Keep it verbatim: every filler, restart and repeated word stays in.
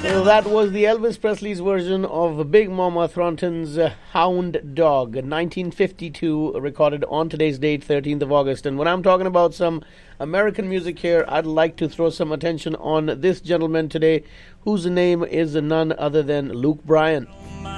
Well, that was the Elvis Presley's version of Big Mama Thornton's uh, Hound Dog, nineteen fifty-two, recorded on today's date, thirteenth of August. And when I'm talking about some American music here, I'd like to throw some attention on this gentleman today, whose name is none other than Luke Bryan.